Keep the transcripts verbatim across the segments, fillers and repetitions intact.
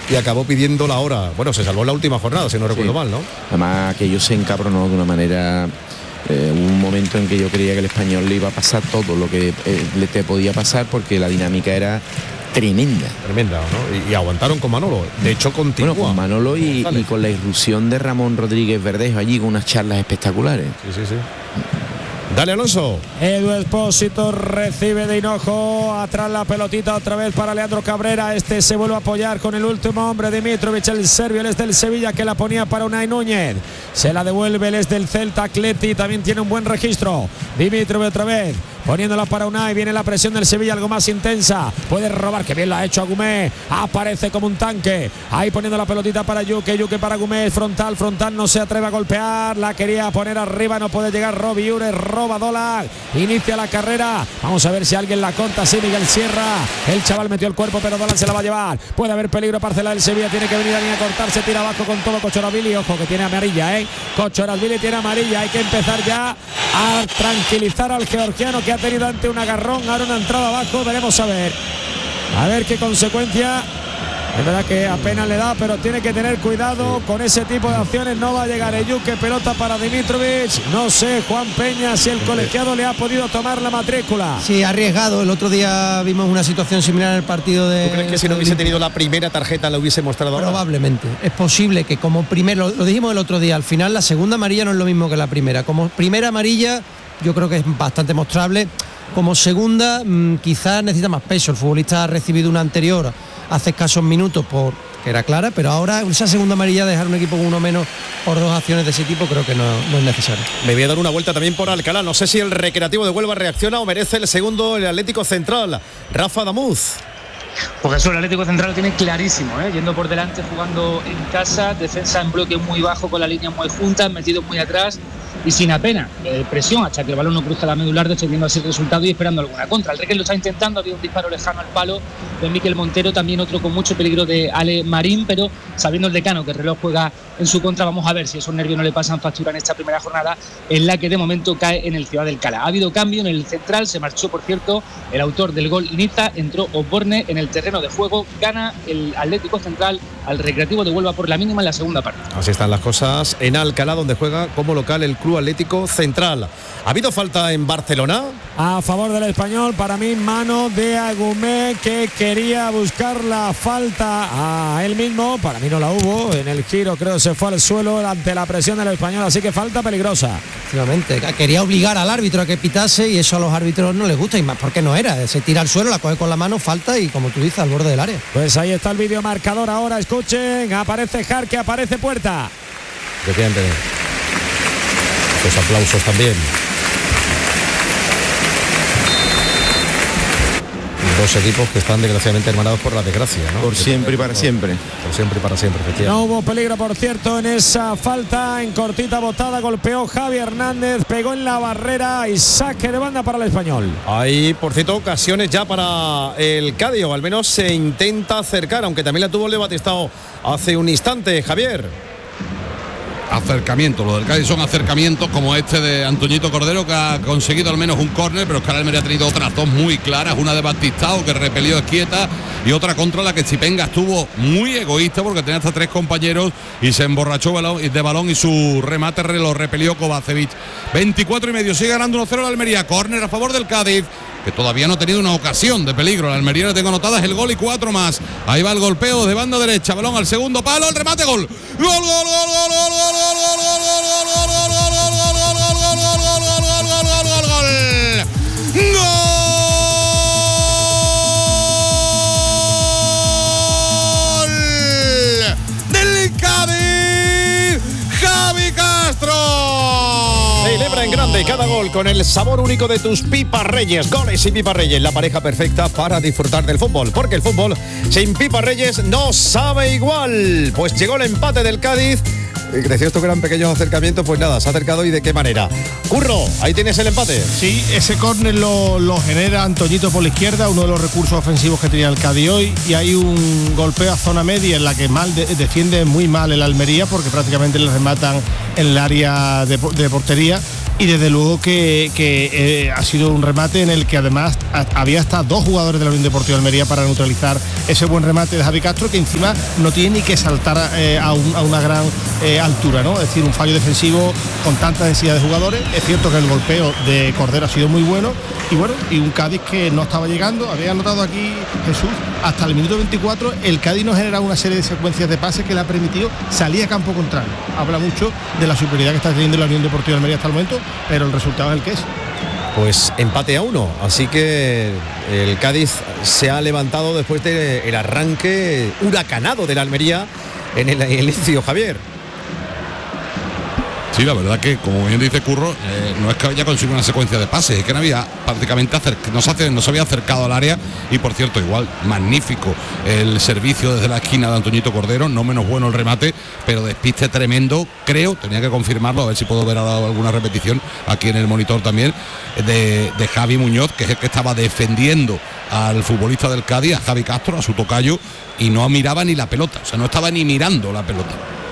y acabó pidiendo la hora. Bueno, se salvó en la última jornada, si no recuerdo sí. mal, ¿no? Además que ellos se encabronó de una manera, eh, un momento en que yo creía que el Español le iba a pasar todo lo que eh, le te podía pasar, porque la dinámica era tremenda. Tremenda, ¿no? Y, y aguantaron con Manolo. De hecho, continúa. Bueno, con Manolo y, y con la irrupción de Ramón Rodríguez Verdejo allí con unas charlas espectaculares. Sí, sí, sí. Dale, Alonso. Edu Expósito recibe de hinojo, atrás la pelotita otra vez para Leandro Cabrera. Este se vuelve a apoyar con el último hombre, Dimitrovic, el serbio, él es del Sevilla, que la ponía para Unai Núñez. Se la devuelve, él es del Celta, Atleti, también tiene un buen registro. Dimitrovic otra vez, poniéndola para Unai, viene la presión del Sevilla algo más intensa, puede robar, que bien lo ha hecho Agumé, aparece como un tanque, ahí poniendo la pelotita para Yuke, Yuke para Agumé, frontal, frontal, no se atreve a golpear, la quería poner arriba, no puede llegar Robbie Ure, roba Dola, inicia la carrera, vamos a ver si alguien la corta, sí, Miguel Sierra, el chaval metió el cuerpo, pero Dolan se la va a llevar, puede haber peligro, parcela del Sevilla, tiene que venir a línea a cortarse, tira abajo con todo Cochorabili, ojo que tiene amarilla, eh, Cochorabili tiene amarilla, hay que empezar ya a tranquilizar al georgiano que ha tenido ante un agarrón, ahora una entrada abajo, veremos a ver a ver qué consecuencia. Es verdad que apenas le da, pero tiene que tener cuidado con ese tipo de acciones. No va a llegar Eyuke, pelota para Dimitrovic. No sé, Juan Peña, si el colegiado le ha podido tomar la matrícula. Sí, arriesgado. El otro día vimos una situación similar en el partido de... ¿Tú crees que si no hubiese tenido la primera tarjeta la hubiese mostrado ahora? Probablemente. Es posible que como primero, lo dijimos el otro día, al final la segunda amarilla no es lo mismo que la primera. Como primera amarilla yo creo que es bastante mostrable. Como segunda, mmm, quizás necesita más peso. El futbolista ha recibido una anterior hace escasos minutos por que era clara, pero ahora esa segunda amarilla, dejar un equipo con uno menos por dos acciones de ese tipo, creo que no, no es necesario. Me voy a dar una vuelta también por Alcalá. No sé si el Recreativo de Huelva reacciona o merece el segundo el Atlético Central. Rafa Damuz. Porque eso el Atlético Central lo tiene clarísimo, ¿eh? Yendo por delante, jugando en casa, defensa en bloque muy bajo, con la línea muy junta, metido muy atrás y sin apenas eh, presión hasta que el balón no cruza la medular, defendiendo así el resultado y esperando alguna contra. El Requer lo está intentando, ha habido un disparo lejano al palo de Miquel Montero, también otro con mucho peligro de Ale Marín, pero sabiendo el decano que el reloj juega en su contra, vamos a ver si esos nervios no le pasan factura en esta primera jornada, en la que de momento cae en el Ciudad del Cala. Ha habido cambio en el central, se marchó por cierto el autor del gol Niza, entró Osborne en el terreno de juego, gana el Atlético Central al Recreativo de Huelva por la mínima en la segunda parte. Así están las cosas en Alcalá, donde juega como local el Club Atlético Central. ¿Ha habido falta en Barcelona? A favor del Español, para mí mano de Agumé, que quería buscar la falta a él mismo, para mí no la hubo, en el giro creo que se fue al suelo ante la presión del Español, así que falta peligrosa. Efectivamente, quería obligar al árbitro a que pitase y eso a los árbitros no les gusta, y más porque no era, se tira al suelo, la coge con la mano, falta y como tú dices, al borde del área. Pues ahí está el vídeo marcador ahora, escuchen, aparece Jarque, aparece Puerta. Efectivamente. Los aplausos también. Dos equipos que están desgraciadamente hermanados por la desgracia, ¿no? Por siempre y para siempre. Por siempre y para siempre, efectivamente. No hubo peligro, por cierto, en esa falta, en cortita botada, golpeó Javi Hernández, pegó en la barrera y saque de banda para el Español. Hay, por cierto, ocasiones ya para el Cádiz, o al menos se intenta acercar, aunque también la tuvo el de Batistao hace un instante, Javier. Acercamientos, lo del Cádiz son acercamientos como este de Antoñito Cordero, que ha conseguido al menos un córner, pero es que el Almería ha tenido otras dos muy claras, una de Batistao que repelió a Esquieta y otra contra la que Chipenga estuvo muy egoísta porque tenía hasta tres compañeros y se emborrachó de balón y su remate lo repelió Kovacevic. veinticuatro y medio, sigue ganando uno cero la Almería, córner a favor del Cádiz, que todavía no ha tenido una ocasión de peligro. La Almería le tengo anotadas el gol y cuatro más. Ahí va el golpeo de banda derecha, balón al segundo palo, el remate, gol. Gol, gol, gol, gol, gol, gol, gol, gol, gol, gol, gol, gol, del Cádiz, Javi Castro. Celebra en grande cada gol con el sabor único de tus Pipas Reyes. Goles y Pipas Reyes, la pareja perfecta para disfrutar del fútbol, porque el fútbol sin Pipas Reyes no sabe igual. Pues llegó el empate del Cádiz. Decías tú que eran pequeños acercamientos, pues nada, se ha acercado y de qué manera. Curro, ahí tienes el empate. Sí, ese córner lo, lo genera Antoñito por la izquierda, uno de los recursos ofensivos que tenía el Cádiz hoy, y hay un golpeo a zona media en la que mal de, defiende muy mal el Almería, porque prácticamente le rematan en el área de, de portería. y desde luego que, que eh, ha sido un remate en el que además a, había hasta dos jugadores de la Unión Deportiva Almería para neutralizar ese buen remate de Javi Castro, que encima no tiene ni que saltar eh, a, un, a una gran eh, altura, ¿no? Es decir, un fallo defensivo con tanta densidad de jugadores. Es cierto que el golpeo de Cordero ha sido muy bueno y bueno, y un Cádiz que no estaba llegando. Había anotado aquí Jesús, hasta el minuto veinticuatro el Cádiz no genera una serie de secuencias de pases que le ha permitido salir a campo contrario. Habla mucho de la superioridad que está teniendo la Unión Deportiva de Almería hasta el momento, pero el resultado es el que es. Pues empate a uno, así que el Cádiz se ha levantado después del arranque huracanado de la Almería en el inicio, Javier. Sí, la verdad que, como bien dice Curro, eh, no es que haya conseguido una secuencia de pases, es que no había prácticamente acerc- no, se hace, no se había acercado al área. Y por cierto, igual, magnífico el servicio desde la esquina de Antoñito Cordero, no menos bueno el remate, pero despiste tremendo, creo, tenía que confirmarlo, a ver si puedo ver ahora alguna repetición aquí en el monitor también, de, de Javi Muñoz, que es el que estaba defendiendo al futbolista del Cádiz, a Javi Castro, a su tocayo, y no miraba ni la pelota, o sea, no estaba ni mirando la pelota.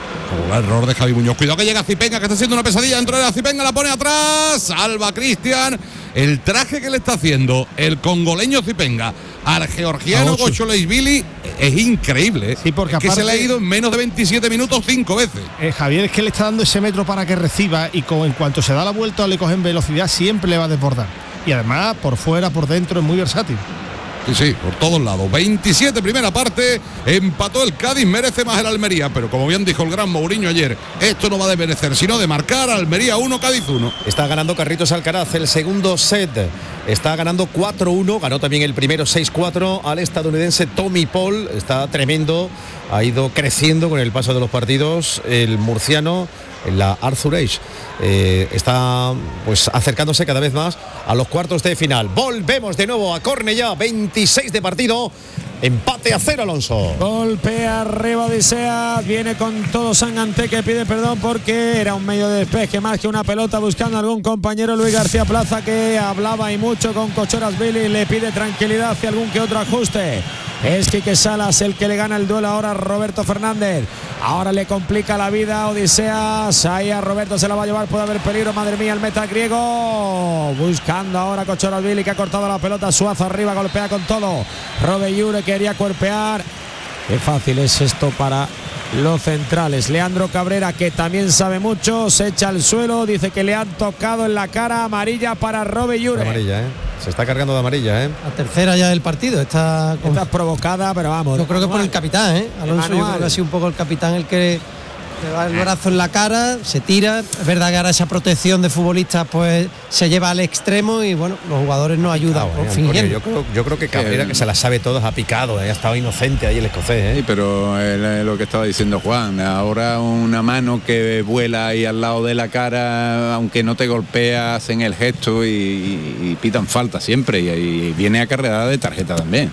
El error de Javi Muñoz. Cuidado que llega Zipenga, que está haciendo una pesadilla dentro de la Zipenga, la pone atrás, salva Cristian. El traje que le está haciendo el congoleño Zipenga al georgiano Gocholeishvili es increíble, ¿eh? Sí, porque es que aparte, se le ha ido en menos de veintisiete minutos cinco veces. Eh, Javier, es que le está dando ese metro para que reciba y con, en cuanto se da la vuelta o le cogen velocidad, siempre le va a desbordar. Y además, por fuera, por dentro, es muy versátil. Sí, sí, por todos lados. veintisiete primera parte, empató el Cádiz, merece más el Almería, pero como bien dijo el gran Mourinho ayer, esto no va de merecer, sino de marcar. Almería uno, Cádiz uno. Está ganando Carritos Alcaraz el segundo set, está ganando cuatro uno, ganó también el primero seis cuatro al estadounidense Tommy Paul, está tremendo, ha ido creciendo con el paso de los partidos, el murciano en la Arthur Ashe. Eh, está pues acercándose cada vez más a los cuartos de final. Volvemos de nuevo a Cornellá, veintiséis de partido, empate a cero, Alonso. Golpea arriba Odisseas, viene con todo Sanganté, que pide perdón porque era un medio de despeje más que una pelota, buscando a algún compañero. Luis García Plaza, que hablaba y mucho con Cochoras-Billy, le pide tranquilidad hacia algún que otro ajuste. Es Quique Salas el que le gana el duelo ahora a Roberto Fernández. Ahora le complica la vida a Odisseas. Ahí a Roberto se la va a llevar, puede haber peligro. Madre mía, el meta griego. Buscando ahora a Cochoras-Billy, que ha cortado la pelota. Suazo arriba, golpea con todo. Robe Yure quería cuerpear. Qué fácil es esto para los centrales. Leandro Cabrera, que también sabe mucho, se echa al suelo, dice que le han tocado en la cara. Amarilla para Robe Yure. Amarilla, ¿eh? Se está cargando de amarilla, ¿eh? La tercera ya del partido. Está, con... está provocada, pero vamos. Yo creo que por el capitán, ¿eh? Alonso, yo creo que ha sido un poco el capitán el que le da el brazo en la cara, se tira. Es verdad que ahora esa protección de futbolistas pues se lleva al extremo y bueno, los jugadores no ayudan. Claro, eh, yo, creo, yo creo que Cabrera, que se las sabe todas, ha picado, eh, ha estado inocente ahí el escocés. ¿eh? Sí, pero eh, lo que estaba diciendo Juan, ahora una mano que vuela ahí al lado de la cara, aunque no te golpea, hacen el gesto y, y, y pitan falta siempre, y, y viene acarreada de tarjeta también.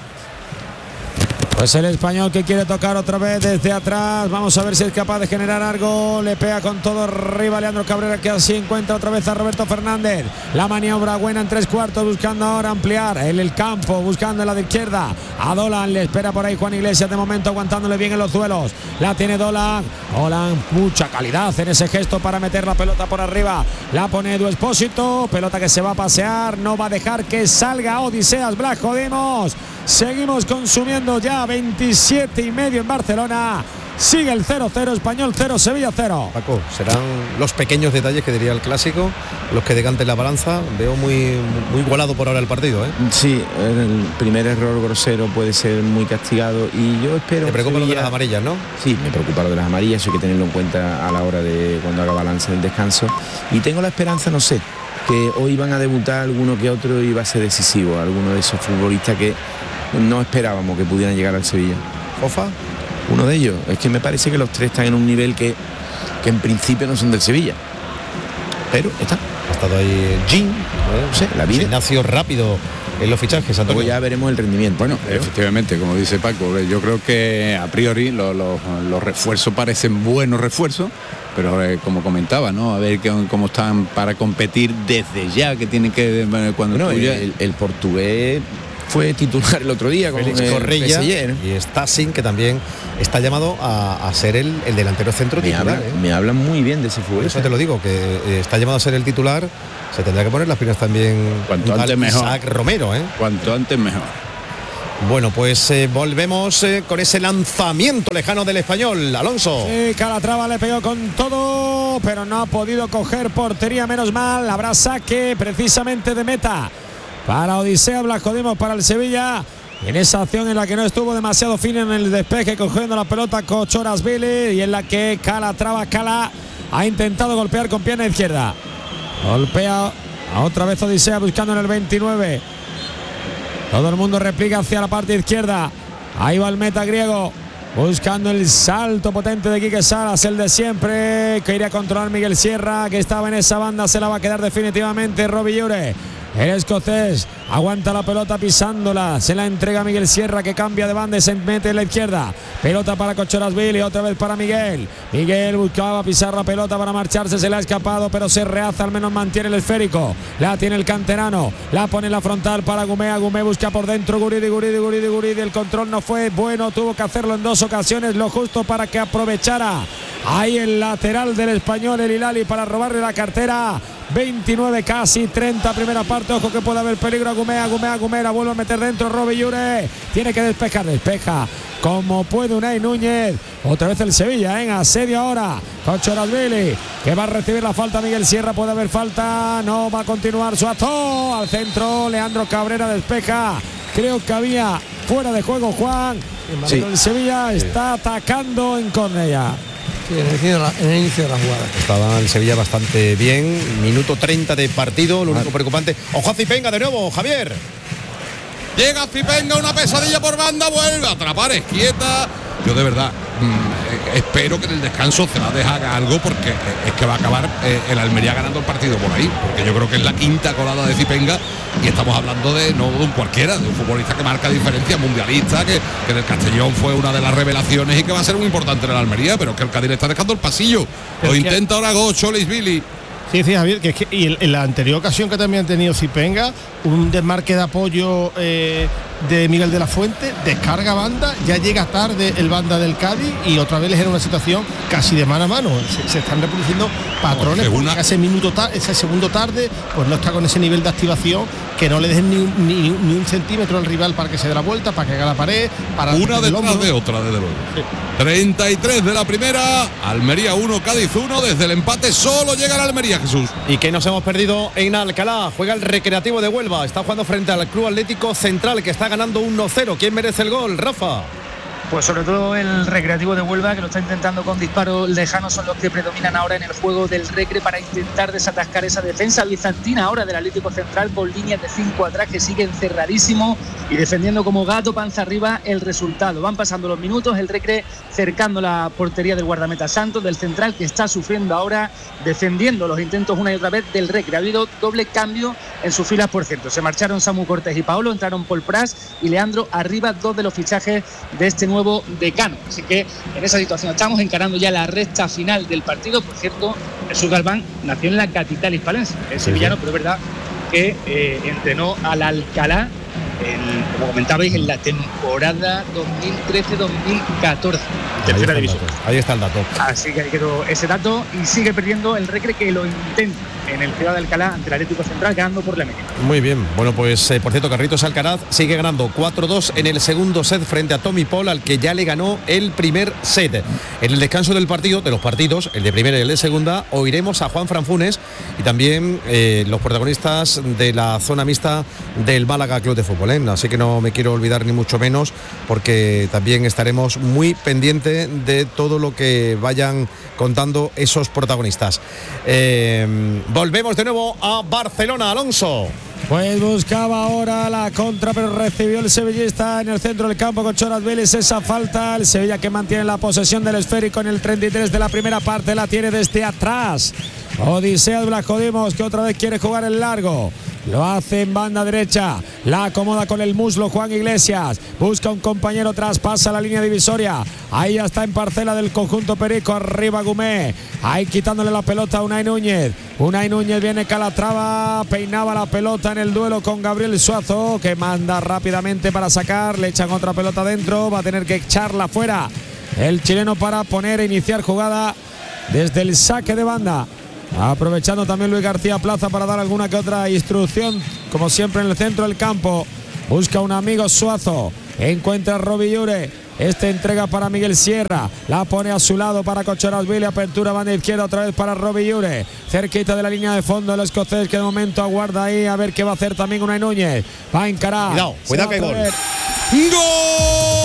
Pues el español, que quiere tocar otra vez desde atrás. Vamos a ver si es capaz de generar algo. Le pega con todo arriba Leandro Cabrera, que así encuentra otra vez a Roberto Fernández. La maniobra buena en tres cuartos, buscando ahora ampliar en el campo, buscando en la de izquierda a Dolan. Le espera por ahí Juan Iglesias, de momento aguantándole bien en los duelos. La tiene Dolan. Dolan, mucha calidad en ese gesto para meter la pelota por arriba. La pone Edu Expósito. Pelota que se va a pasear. No va a dejar que salga Odisseas Blas. Jodimos. Seguimos consumiendo ya veintisiete y medio en Barcelona. Sigue el cero cero, Español cero, Sevilla cero. Paco, serán los pequeños detalles que diría el clásico los que decanten la balanza. Veo muy, muy igualado por ahora el partido, ¿eh? Sí, el primer error grosero puede ser muy castigado y yo espero... ¿Te preocupa Sevilla... lo de las amarillas, no? Sí, me preocupa lo de las amarillas, eso hay que tenerlo en cuenta a la hora de cuando haga balance del descanso. Y tengo la esperanza, no sé, que hoy van a debutar alguno que otro y va a ser decisivo, alguno de esos futbolistas que no esperábamos que pudieran llegar al Sevilla. ¿Ofa? Uno de ellos. Es que me parece que los tres están en un nivel que, que en principio no son del Sevilla. Pero está. Ha estado ahí Jim, ¿eh? No sé, la vida. Ignacio rápido en los fichajes. Luego ya veremos el rendimiento. Bueno, ¿eh? Efectivamente, como dice Paco, yo creo que a priori los, los, los refuerzos parecen buenos refuerzos, pero eh, como comentaba, ¿no? A ver que, cómo están para competir desde ya, que tienen que... Cuando bueno, tú ya... el, el portugués fue titular el otro día con Félix el Correia P S G, ¿no? y Stassin, que también está llamado a, a ser el, el delantero centro Me, titular. habla, ¿eh? me hablan muy bien de ese Por futbolista. eso te lo digo, que eh, está llamado a ser el titular. Se tendrá que poner las pilas también. Cuanto un tal antes mejor. Isaac Romero, ¿eh? Cuanto antes mejor. Bueno, pues eh, volvemos eh, con ese lanzamiento lejano del Español, Alonso. Sí, Calatrava le pegó con todo, pero no ha podido coger portería, menos mal. Habrá saque precisamente de meta para Odisea Blasco-Dimos, para el Sevilla. En esa acción en la que no estuvo demasiado fino en el despeje, cogiendo la pelota Kochorazvili, y en la que Calatrava Cala ha intentado golpear con pierna izquierda. Golpea a otra vez Odisea buscando en el veintinueve. Todo el mundo replica hacia la parte izquierda. Ahí va el meta griego, buscando el salto potente de Quique Salas, el de siempre, que iría a controlar Miguel Sierra, que estaba en esa banda. Se la va a quedar definitivamente Robbie Ure. El escocés aguanta la pelota pisándola, se la entrega a Miguel Sierra, que cambia de banda y se mete en la izquierda. Pelota para Kochorazvili, otra vez para Miguel. Miguel buscaba pisar la pelota para marcharse, se le ha escapado, pero se rehace, al menos mantiene el esférico. La tiene el canterano, la pone en la frontal para Gumea. Gumea busca por dentro, Guridi, Guridi, Guridi, Guridi. El control no fue bueno, tuvo que hacerlo en dos ocasiones, lo justo para que aprovechara ahí el lateral del Español, el Hilali, para robarle la cartera. veintinueve, casi treinta, primera parte. Ojo que puede haber peligro a Gumea, Gumea, Gumea, vuelve a meter dentro Robbie Ure, tiene que despejar, despeja como puede Unai Núñez. Otra vez el Sevilla en asedio ahora. Kochorazvili, que va a recibir la falta. Miguel Sierra, puede haber falta, no va a continuar Suazo. Al centro, Leandro Cabrera despeja. Creo que había fuera de juego, Juan. Sí. Pero el Sevilla está atacando en córner ya. Sí, en, el inicio de la, en el inicio de la jugada. Estaba el Sevilla bastante bien. Minuto treinta de partido, lo único preocupante. Ojo a Zipenga de nuevo, Javier. Llega Zipenga, una pesadilla por banda, vuelve a atrapar, es quieta. Yo de verdad mmm, espero que en el descanso Celades haga algo, porque es que va a acabar eh, el Almería ganando el partido por ahí, porque yo creo que es la quinta colada de Zipenga y estamos hablando de no de un cualquiera, de un futbolista que marca diferencia, mundialista, que, que en el Castellón fue una de las revelaciones y que va a ser muy importante en el Almería, pero es que el Cádiz le está dejando el pasillo. Lo intenta ahora Kochorazvili. Sí, sí, Javier, que es que y en, en la anterior ocasión que también ha tenido Zipenga, un desmarque de apoyo eh, de Miguel de la Fuente, descarga banda, ya llega tarde el banda del Cádiz y otra vez les era una situación casi de mano a mano. Se, se están reproduciendo patrones, porque porque ese minuto ta- ese segundo tarde, pues no está con ese nivel de activación, que no le dejen ni, un- ni, ni un centímetro al rival para que se dé la vuelta, para que haga la pared, para Una el detrás hombro. de otra, desde luego. treinta y tres de la primera, Almería uno, Cádiz uno. Desde el empate solo llega la Almería, Jesús. ¿Y qué nos hemos perdido en Alcalá? Juega el Recreativo de Huelva. Está jugando frente al Club Atlético Central, que está ganando uno cero. ¿Quién merece el gol, Rafa? Pues sobre todo el Recreativo de Huelva, que lo está intentando con disparos lejanos, son los que predominan ahora en el juego del Recre para intentar desatascar esa defensa bizantina ahora del Atlético Central, con líneas de cinco atrás que siguen cerradísimo y defendiendo como gato panza arriba el resultado. Van pasando los minutos, el Recre cercando la portería del guardameta Santos, del Central, que está sufriendo ahora, defendiendo los intentos una y otra vez del Recre. Ha habido doble cambio en sus filas, por cierto. Se marcharon Samu Cortés y Paolo, entraron Paul Pras y Leandro Arriba, dos de los fichajes de este nuevo decano. Así que en esa situación estamos encarando ya la recta final del partido. Por cierto, Jesús Galván nació en la capital hispalense, es sevillano, pero es verdad que eh, entrenó al Alcalá, en, como comentabais, en la temporada dos mil trece dos mil catorce, tercera división. Ahí está el dato. Así que ahí quedó ese dato y sigue perdiendo el Recre, que lo intenta en el Ciudad de Alcalá ante el Atlético Central, ganando por la mínima. Muy bien. Bueno, pues eh, por cierto, Carlitos Alcaraz sigue ganando cuatro dos en el segundo set frente a Tommy Paul, al que ya le ganó el primer set. En el descanso del partido, de los partidos, el de primera y el de segunda, oiremos a Juan Franfunes y también eh, los protagonistas de la zona mixta del Málaga Club de Fútbol, ¿eh? Así que no me quiero olvidar ni mucho menos, porque también estaremos muy pendientes de todo lo que vayan contando esos protagonistas. Eh, volvemos de nuevo a Barcelona, Alonso. Pues buscaba ahora la contra, pero recibió el sevillista en el centro del campo con Kochorazvili esa falta. El Sevilla, que mantiene la posesión del esférico en el treinta y tres de la primera parte, la tiene desde atrás. Odisea Blasco-Dimos, que otra vez quiere jugar el largo. Lo hace en banda derecha. La acomoda con el muslo Juan Iglesias. Busca un compañero, traspasa la línea divisoria. Ahí ya está en parcela del conjunto perico. Arriba Gumé. Ahí quitándole la pelota a Unai Núñez. Unai Núñez viene Calatrava. Peinaba la pelota en el duelo con Gabriel Suazo, que manda rápidamente para sacar. Le echan otra pelota dentro. Va a tener que echarla fuera el chileno para poner e iniciar jugada desde el saque de banda. Aprovechando también Luis García Plaza para dar alguna que otra instrucción, como siempre en el centro del campo. Busca un amigo Suazo, encuentra a Robillure. Este entrega para Miguel Sierra, la pone a su lado para Cochorasvili, apertura banda izquierda otra vez para Robillure, cerquita de la línea de fondo el escocés, que de momento aguarda ahí a ver qué va a hacer también Unai Núñez. Va a encarar. Cuidado, cuidado que hay gol. ¡Gol!